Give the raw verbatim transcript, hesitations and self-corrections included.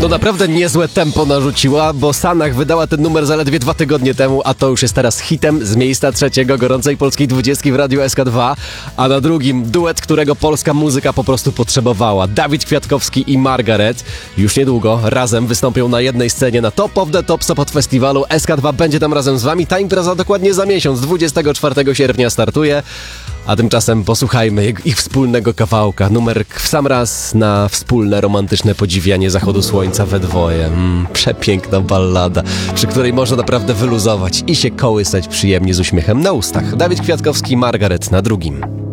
No naprawdę niezłe tempo narzuciła, bo Sanach wydała ten numer zaledwie dwa tygodnie temu, a to już jest teraz hitem z miejsca trzeciego gorącej polskiej dwudziestki w Radiu S K dwa, a na drugim duet, którego polska muzyka po prostu potrzebowała. Dawid Kwiatkowski i Margaret już niedługo razem wystąpią na jednej scenie na Top of the Top Sopot Festiwalu. S K dwa będzie tam razem z wami. Ta impreza dokładnie za miesiąc, dwudziestego czwartego sierpnia startuje. A tymczasem posłuchajmy ich wspólnego kawałka. Numer w sam raz na wspólne romantyczne podziwianie zachodu słońca we dwoje. Mm, przepiękna ballada, przy której można naprawdę wyluzować i się kołysać przyjemnie z uśmiechem na ustach. Dawid Kwiatkowski, Margaret na drugim.